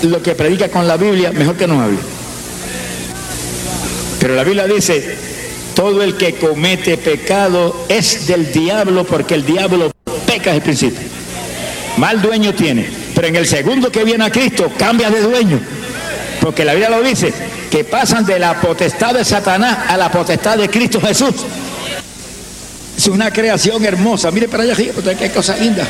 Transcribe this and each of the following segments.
lo que predica con la Biblia, mejor que no hable. Pero la Biblia dice, todo el que comete pecado es del diablo, porque el diablo peca desde el principio. Mal dueño tiene. Pero en el segundo que viene a Cristo, cambia de dueño. Porque la Biblia lo dice, que pasan de la potestad de Satanás a la potestad de Cristo Jesús. Es una creación hermosa. Mire para allá arriba, porque hay cosas lindas.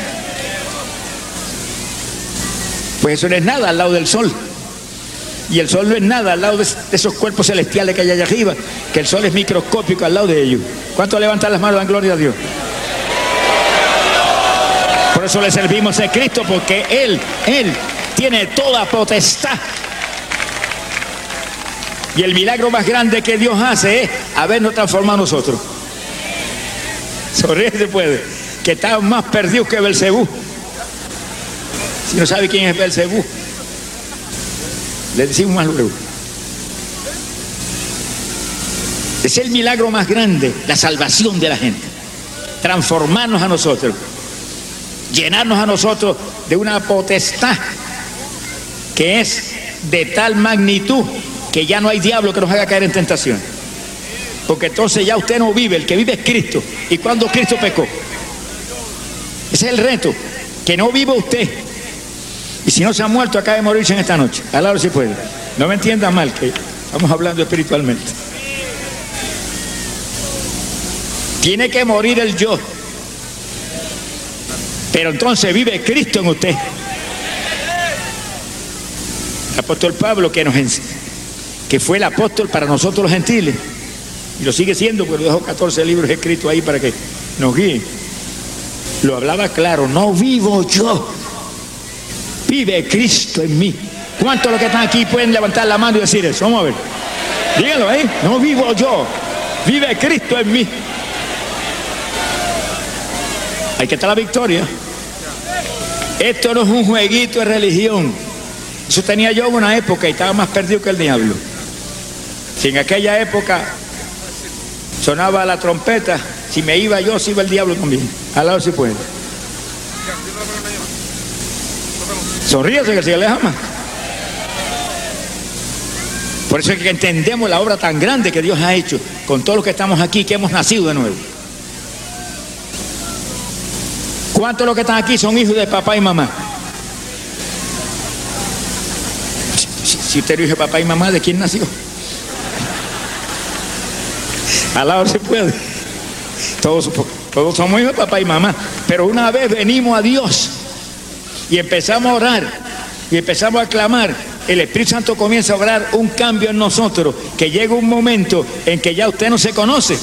Pues eso no es nada al lado del sol. Y el sol no es nada al lado de esos cuerpos celestiales que hay allá arriba, que el sol es microscópico al lado de ellos. ¿Cuántos levantan las manos? Dan gloria a Dios. Por eso le servimos a Cristo, porque Él tiene toda potestad. Y el milagro más grande que Dios hace es habernos transformado a nosotros. Sonríe se puede, que estamos más perdidos que Belcebú. Si no sabe quién es Belcebú, le decimos más luego. Es el milagro más grande, la salvación de la gente. Transformarnos a nosotros, llenarnos a nosotros de una potestad que es de tal magnitud que ya no hay diablo que nos haga caer en tentación. Porque entonces ya usted no vive, el que vive es Cristo. ¿Y cuándo Cristo pecó? Ese es el reto, que no viva usted. Y si no se ha muerto, acaba de morirse en esta noche. Alabado si puede. No me entiendan mal, que estamos hablando espiritualmente. Tiene que morir el yo. Pero entonces vive Cristo en usted. El apóstol Pablo, que fue el apóstol para nosotros los gentiles, y lo sigue siendo, porque dejó 14 libros escritos ahí para que nos guíen. Lo hablaba claro, no vivo yo, vive Cristo en mí. ¿Cuántos de los que están aquí pueden levantar la mano y decir eso? Vamos a ver. Díganlo ahí. No vivo yo, vive Cristo en mí. Ahí que está la victoria. Esto no es un jueguito de religión. Eso tenía yo en una época y estaba más perdido que el diablo. Si en aquella época sonaba la trompeta, si me iba yo, se iba el diablo también. Al lado si puede. Sonríese que el Señor les ama. Por eso es que entendemos la obra tan grande que Dios ha hecho con todos los que estamos aquí, que hemos nacido de nuevo. ¿Cuántos de los que están aquí son hijos de papá y mamá? Si usted es hijo de papá y mamá, ¿de quién nació? Al lado se puede. Todos somos hijos de papá y mamá. Pero una vez venimos a Dios y empezamos a orar y empezamos a clamar, el Espíritu Santo comienza a obrar un cambio en nosotros, que llega un momento en que ya usted no se conoce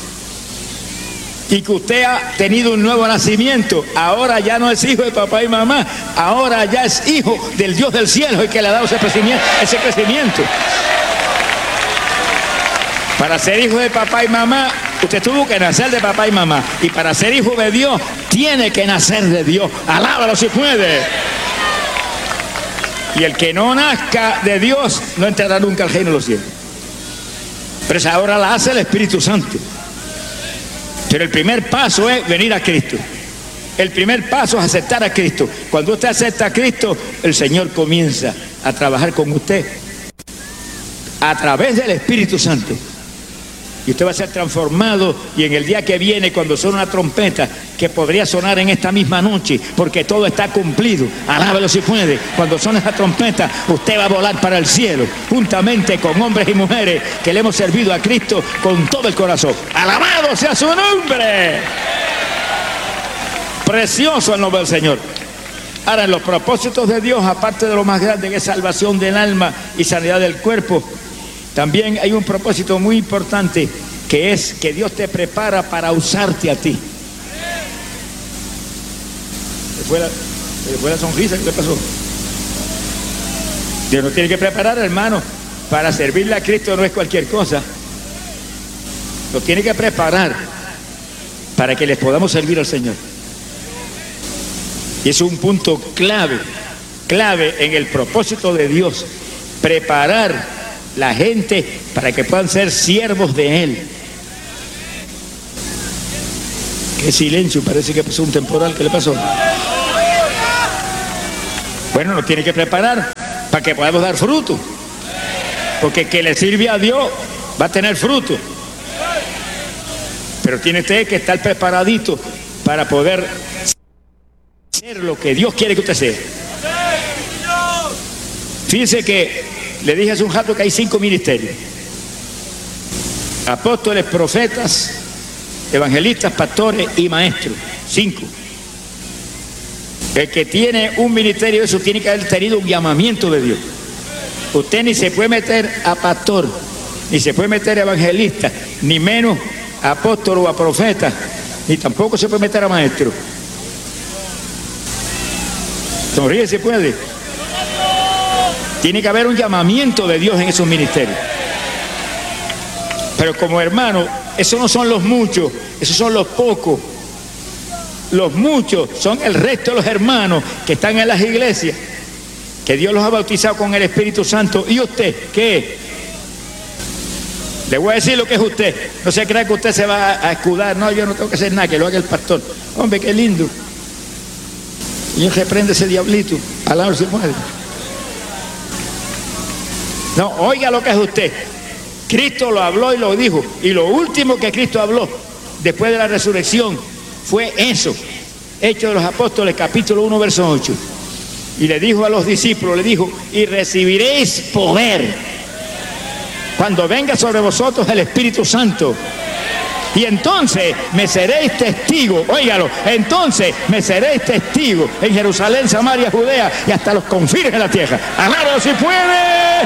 y que usted ha tenido un nuevo nacimiento. Ahora ya no es hijo de papá y mamá, ahora ya es hijo del Dios del cielo, el que le ha dado ese crecimiento. Para ser hijo de papá y mamá, usted tuvo que nacer de papá y mamá, y para ser hijo de Dios tiene que nacer de Dios. Alábalo si puede. Y el que no nazca de Dios no entrará nunca al reino de los cielos. Pero esa obra la hace el Espíritu Santo. Pero el primer paso es venir a Cristo. El primer paso es aceptar a Cristo. Cuando usted acepta a Cristo, el Señor comienza a trabajar con usted a través del Espíritu Santo. Y usted va a ser transformado, y en el día que viene, cuando suena una trompeta, que podría sonar en esta misma noche, porque todo está cumplido, alábelo si puede, cuando suene esa trompeta, usted va a volar para el cielo, juntamente con hombres y mujeres que le hemos servido a Cristo con todo el corazón. ¡Alabado sea su nombre! Precioso el nombre del Señor. Ahora, en los propósitos de Dios, aparte de lo más grande que es salvación del alma y sanidad del cuerpo, también hay un propósito muy importante, que es que Dios te prepara para usarte a ti. ¿Le fue la sonrisa? ¿Qué le pasó? Dios nos tiene que preparar, hermano, para servirle a Cristo. No es cualquier cosa. Nos tiene que preparar para que les podamos servir al Señor. Y es un punto clave en el propósito de Dios, preparar la gente para que puedan ser siervos de Él. Qué silencio, parece que pasó un temporal. ¿Qué le pasó? Bueno, nos tiene que preparar para que podamos dar fruto. Porque el que le sirve a Dios va a tener fruto. Pero tiene usted que estar preparadito para poder ser lo que Dios quiere que usted sea. Fíjense que le dije hace un rato que hay 5 ministerios: apóstoles, profetas, evangelistas, pastores y maestros. 5. El que tiene un ministerio de eso tiene que haber tenido un llamamiento de Dios. Usted ni se puede meter a pastor, ni se puede meter a evangelista, ni menos a apóstol o a profeta, ni tampoco se puede meter a maestro. Sonríe si puede. Tiene que haber un llamamiento de Dios en esos ministerios. Pero como hermano, esos no son los muchos, esos son los pocos. Los muchos son el resto de los hermanos que están en las iglesias, que Dios los ha bautizado con el Espíritu Santo. ¿Y usted qué es? Le voy a decir lo que es usted. No se crea que usted se va a escudar. No, yo no tengo que hacer nada, que lo haga el pastor. Hombre, qué lindo. Y él reprende ese diablito. Alabado si puede. No, oiga lo que es usted. Cristo lo habló y lo dijo. Y lo último que Cristo habló después de la resurrección fue eso. Hechos de los Apóstoles, capítulo 1, verso 8. Y le dijo a los discípulos, le dijo: y recibiréis poder cuando venga sobre vosotros el Espíritu Santo. Y entonces me seréis testigos, óigalo, entonces me seréis testigos en Jerusalén, Samaria, Judea y hasta los confines de la tierra. ¡Alábalo si puede!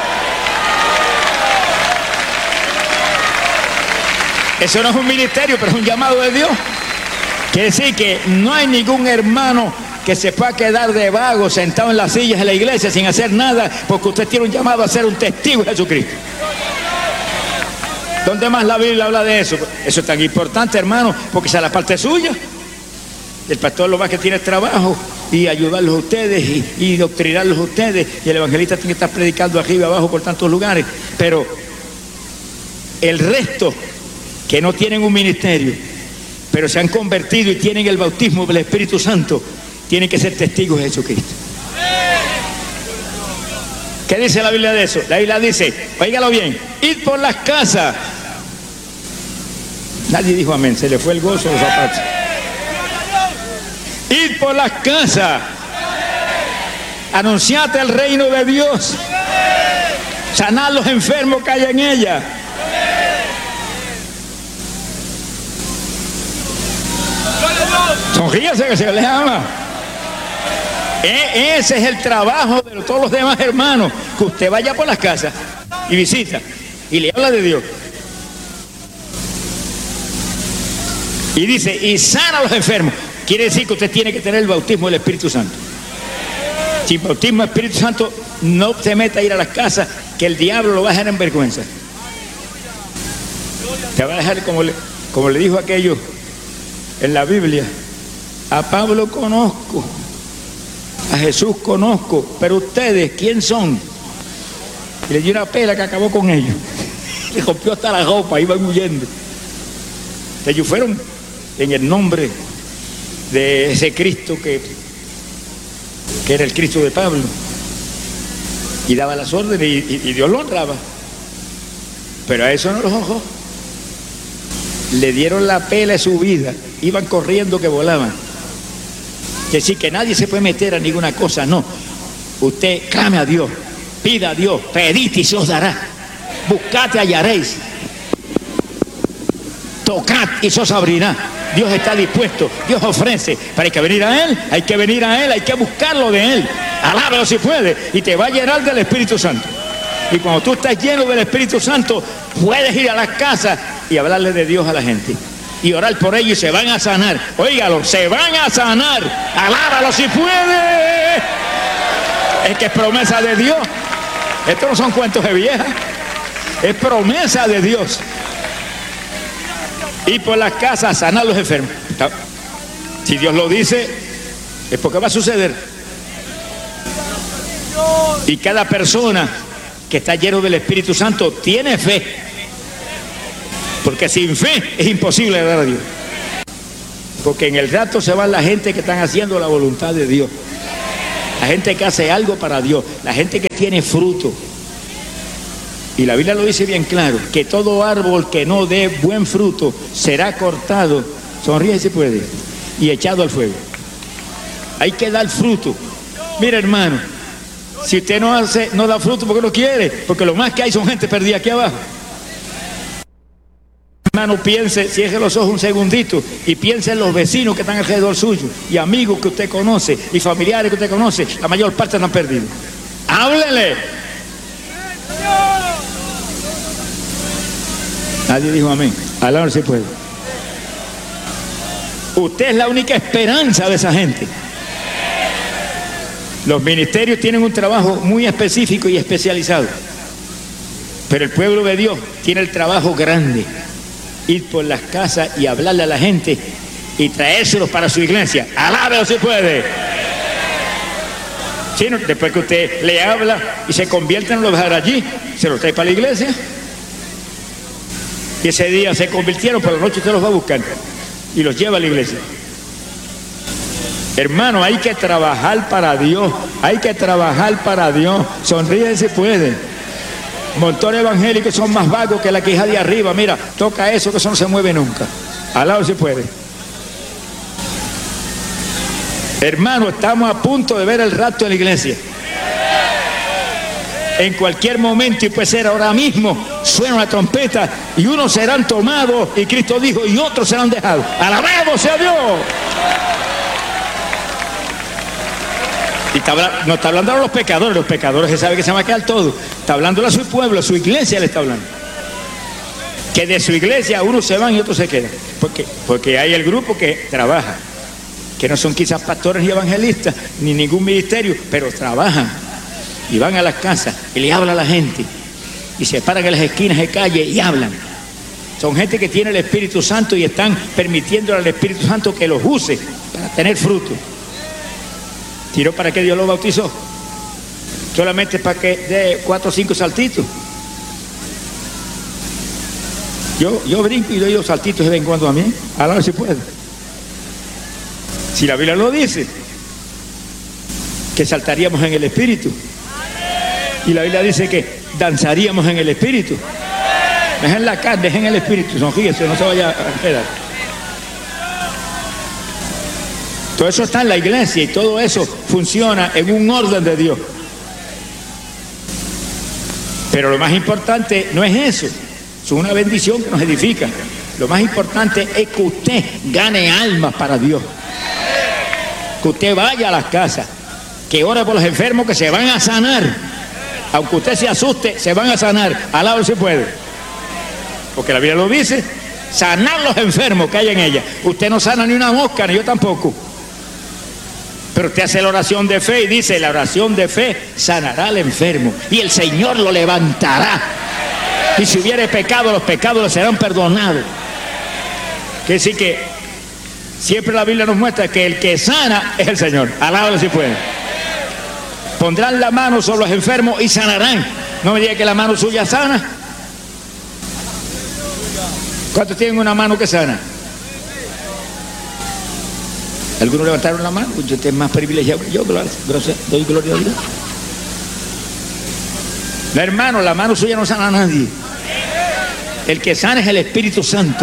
Eso no es un ministerio, pero es un llamado de Dios. Quiere decir que no hay ningún hermano que se pueda quedar de vago sentado en las sillas de la iglesia sin hacer nada, porque usted tiene un llamado a ser un testigo de Jesucristo. ¿Dónde más la Biblia habla de eso? Eso es tan importante, hermano, porque esa es la parte suya. El pastor lo más que tiene es trabajo y ayudarlos a ustedes y doctrinarlos a ustedes, y el evangelista tiene que estar predicando arriba y abajo por tantos lugares. Pero el resto que no tienen un ministerio, pero se han convertido y tienen el bautismo del Espíritu Santo, tienen que ser testigos de Jesucristo. ¿Qué dice la Biblia de eso? La Biblia dice, óigalo bien: id por las casas. Nadie dijo amén, se le fue el gozo a los zapatos. Id por las casas, anunciad el reino de Dios, sanad los enfermos que hay en ella. Sonríase que se les ama. Ese es el trabajo de todos los demás hermanos, que usted vaya por las casas y visita y le habla de Dios. Y dice, y sana a los enfermos. Quiere decir que usted tiene que tener el bautismo del Espíritu Santo. Sin bautismo del Espíritu Santo, no se meta a ir a las casas, que el diablo lo va a dejar en vergüenza. Te va a dejar como le dijo aquello en la Biblia: a Pablo conozco, a Jesús conozco, pero ustedes, ¿quién son? Y le dio una pela que acabó con ellos. Le rompió hasta la ropa, iban huyendo. Ellos fueron en el nombre de ese Cristo que era el Cristo de Pablo, y daba las órdenes y Dios lo honraba. Pero a eso no los honró. Le dieron la pela de su vida, iban corriendo que volaban. Que decir que nadie se puede meter a ninguna cosa, no. Usted clame a Dios, pida a Dios, pedid y se os dará, buscad y hallaréis, tocad y se os abrirá. Dios está dispuesto, Dios ofrece, pero hay que venir a Él, hay que venir a Él, hay que buscarlo de Él. Alábalo si puede, y te va a llenar del Espíritu Santo. Y cuando tú estás lleno del Espíritu Santo, puedes ir a las casas y hablarle de Dios a la gente y orar por ellos, y se van a sanar. Óigalo, se van a sanar. Alábalo si puede. Es que es promesa de Dios. Estos no son cuentos de vieja, es promesa de Dios. Y por las casas sanar a los enfermos. Si Dios lo dice, es porque va a suceder. Y cada persona que está lleno del Espíritu Santo tiene fe, porque sin fe es imposible dar a Dios. Porque en el rato se va la gente que están haciendo la voluntad de Dios. la gente que hace algo para Dios, la gente que tiene fruto. Y la Biblia lo dice bien claro, que todo árbol que no dé buen fruto será cortado, sonríe si puede, y echado al fuego. Hay que dar fruto. Mira, hermano, si usted no da fruto porque no quiere, porque lo más que hay son gente perdida aquí abajo. Hermano, piense, cierre los ojos un segundito y piense en los vecinos que están alrededor suyo, y amigos que usted conoce, y familiares que usted conoce. La mayor parte están perdidos. ¡Háblele! Nadie dijo amén. Alabado si puede. Usted es la única esperanza de esa gente. Los ministerios tienen un trabajo muy específico y especializado, pero el pueblo de Dios tiene el trabajo grande: ir por las casas y hablarle a la gente y traérselos para su iglesia. Alábelo si puede. Sí, no, después que usted le habla y se convierte en lo dejar allí, se los trae para la iglesia. Y ese día se convirtieron, por la noche usted los va a buscar y los lleva a la iglesia. Hermano, hay que trabajar para Dios, hay que trabajar para Dios. Sonríe si puede. Montones evangélicos son más vagos que la quija de arriba. Mira, toca eso, que eso no se mueve nunca. Al lado si puede. Hermano, estamos a punto de ver el rapto de la iglesia. En cualquier momento, y puede ser ahora mismo, suena una trompeta y unos serán tomados, y Cristo dijo, y otros serán dejados. ¡Alabado sea Dios! Y no está hablando a los pecadores que saben que se van a quedar todos. Está hablando a su pueblo, a su iglesia le está hablando. Que de su iglesia unos se van y otros se quedan. Porque hay el grupo que trabaja, que no son quizás pastores ni evangelistas, ni ningún ministerio, pero trabajan. Y van a las casas y le hablan a la gente. Y se paran en las esquinas de calle y hablan. Son gente que tiene el Espíritu Santo y están permitiendo al Espíritu Santo que los use para tener fruto. ¿Tiró para qué Dios lo bautizó? Solamente para que dé 4 o 5 saltitos. Yo brinco y doy 2 saltitos de vez en cuando a mí. Ahora si puedo. Si la Biblia lo dice, que saltaríamos en el Espíritu. Y la Biblia dice que danzaríamos en el Espíritu. Dejen la carne, dejen el Espíritu. Sonríese, no se vaya a quedar. Todo eso está en la iglesia y todo eso funciona en un orden de Dios. Pero lo más importante no es eso. Es una bendición que nos edifica. Lo más importante es que usted gane almas para Dios. Que usted vaya a las casas, que ore por los enfermos que se van a sanar. Aunque usted se asuste, se van a sanar. Alabado si puede. Porque la Biblia lo dice, sanar los enfermos que hay en ella. Usted no sana ni una mosca, ni yo tampoco. Pero usted hace la oración de fe y dice, la oración de fe sanará al enfermo y el Señor lo levantará. Y si hubiere pecado, los pecados le serán perdonados. Que decir que siempre la Biblia nos muestra que el que sana es el Señor. Alábalo si puede. Pondrán la mano sobre los enfermos y sanarán. No me diga que la mano suya sana. ¿Cuántos tienen una mano que sana? Algunos levantaron la mano. Yo estoy más privilegiado que yo. Doy gloria a Dios. No, hermano, la mano suya no sana a nadie. El que sana es el Espíritu Santo.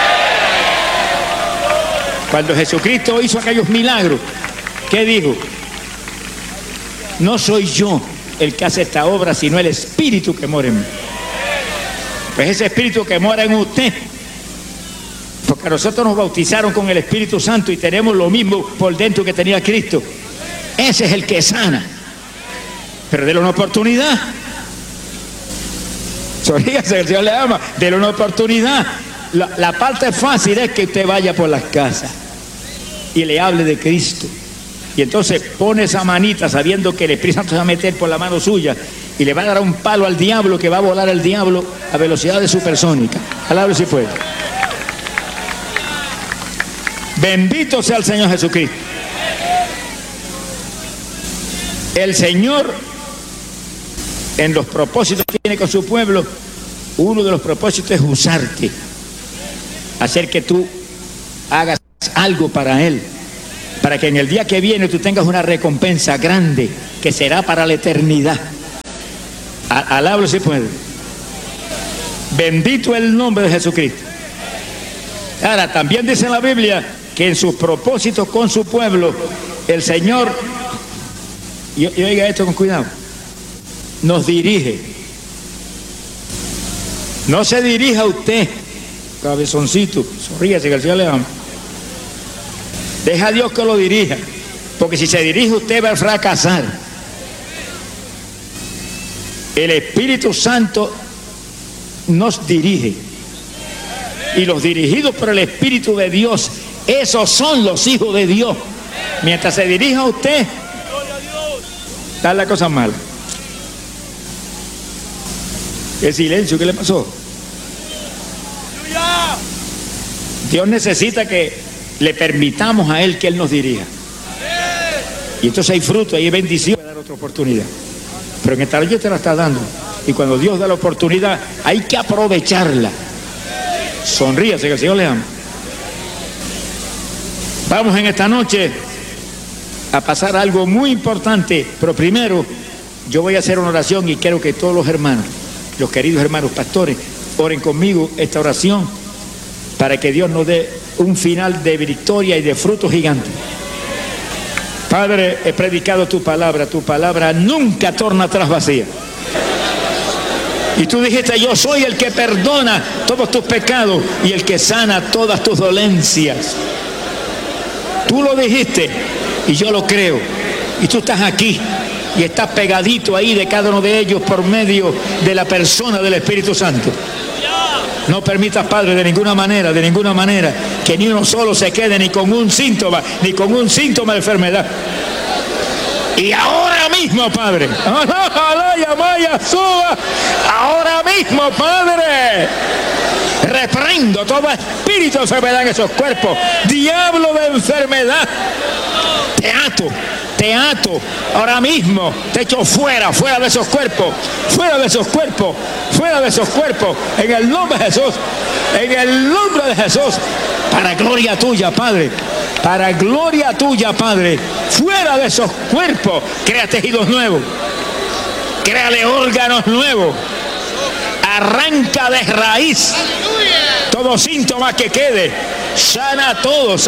Cuando Jesucristo hizo aquellos milagros, ¿qué dijo? No soy yo el que hace esta obra, sino el Espíritu que mora en mí. Pues ese Espíritu que mora en usted, porque a nosotros nos bautizaron con el Espíritu Santo y tenemos lo mismo por dentro que tenía Cristo. Ese es el que sana. Pero déle una oportunidad. Sonríase, el Señor le ama. Déle una oportunidad. La parte fácil es que usted vaya por las casas y le hable de Cristo. Y entonces pone esa manita sabiendo que el Espíritu Santo se va a meter por la mano suya y le va a dar un palo al diablo, que va a volar el diablo a velocidades supersónicas. Alábalo si puede. Bendito sea el Señor Jesucristo. El Señor, en los propósitos que tiene con su pueblo, uno de los propósitos es usarte, hacer que tú hagas algo para Él. para que en el día que viene tú tengas una recompensa grande que será para la eternidad. Alábalo si puede. Bendito el nombre de Jesucristo. Ahora, también dice en la Biblia que en sus propósitos con su pueblo, el Señor, y oiga esto con cuidado, nos dirige. No se dirija a usted, cabezoncito, sonríase que el Señor le ama. Deja a Dios que lo dirija, porque si se dirige usted va a fracasar. El Espíritu Santo nos dirige, y los dirigidos por el Espíritu de Dios, esos son los hijos de Dios. Mientras se dirija a usted, está la cosa mala. El silencio, ¿qué le pasó? Dios necesita que le permitamos a Él que Él nos dirija. Y entonces hay fruto, hay bendición. Voy a dar otra oportunidad. Pero en esta noche te la está dando. Y cuando Dios da la oportunidad, hay que aprovecharla. Sonríase que el Señor le ama. Vamos en esta noche a pasar algo muy importante. Pero primero, yo voy a hacer una oración y quiero que todos los hermanos, los queridos hermanos pastores, oren conmigo esta oración para que Dios nos dé un final de victoria y de fruto gigante. Padre, he predicado tu palabra nunca torna atrás vacía. Y tú dijiste, yo soy el que perdona todos tus pecados y el que sana todas tus dolencias. Tú lo dijiste y yo lo creo. Y tú estás aquí y estás pegadito ahí de cada uno de ellos por medio de la persona del Espíritu Santo. No permitas, Padre, de ninguna manera, que ni uno solo se quede ni con un síntoma de enfermedad. Y ahora mismo, Padre, ahora mismo, Padre, reprendo todo espíritu de enfermedad en esos cuerpos. Diablo de enfermedad, te ato, ahora mismo te echo fuera de esos cuerpos, en el nombre de Jesús, para gloria tuya, Padre, fuera de esos cuerpos. Crea tejidos nuevos, créale órganos nuevos, arranca de raíz todo síntoma que quede, sana a todos.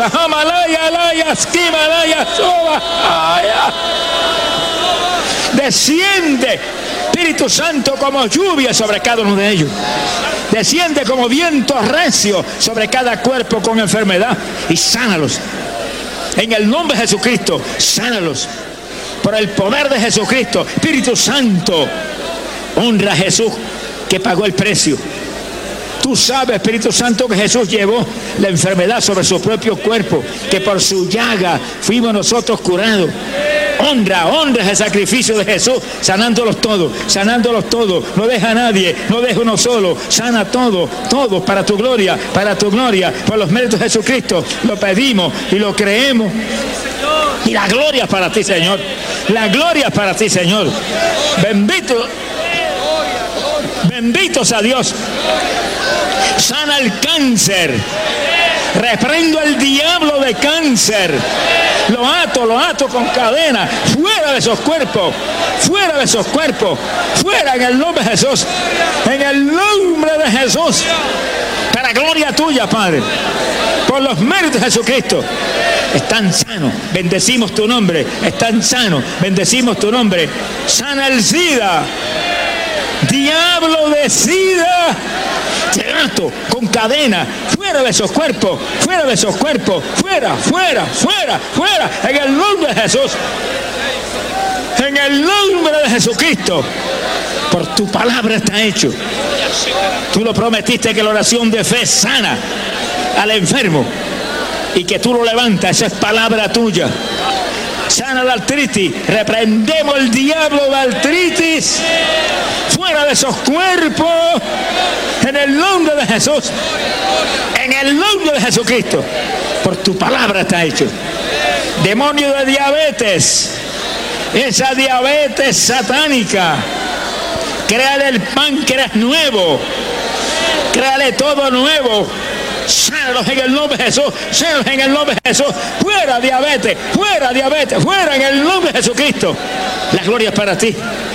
Desciende, Espíritu Santo, como lluvia sobre cada uno de ellos. Desciende como viento recio sobre cada cuerpo con enfermedad y sánalos. En el nombre de Jesucristo, sánalos. Por el poder de Jesucristo, Espíritu Santo, honra a Jesús que pagó el precio. Tú sabes, Espíritu Santo, que Jesús llevó la enfermedad sobre su propio cuerpo, que por su llaga fuimos nosotros curados. Honra ese sacrificio de Jesús, sanándolos todos. No deja a nadie, no deja uno solo. Sana todo para tu gloria, por los méritos de Jesucristo. Lo pedimos y lo creemos. Y la gloria es para ti, Señor. Bendito sea Dios. Sana el cáncer. Reprendo al diablo de cáncer. Lo ato con cadena. Fuera de esos cuerpos. Fuera en el nombre de Jesús. Para gloria tuya, Padre. Por los méritos de Jesucristo. Están sanos. Bendecimos tu nombre. Sana el SIDA. Diablo de SIDA. Te ato con cadena, fuera de esos cuerpos, fuera, en el nombre de Jesús, en el nombre de Jesucristo. Por tu palabra está hecho. Tú lo prometiste, que la oración de fe sana al enfermo y que tú lo levantas. Esa es palabra tuya. Sana la artritis. Reprendemos el diablo de artritis fuera de esos cuerpos, en el nombre de Jesús, en el nombre de Jesucristo. Por tu palabra está hecho. Demonio de diabetes, esa diabetes satánica, créale el páncreas nuevo, créale todo nuevo, sánalos en el nombre de Jesús, sánalos en el nombre de Jesús. Fuera diabetes, fuera en el nombre de Jesucristo. La gloria es para ti.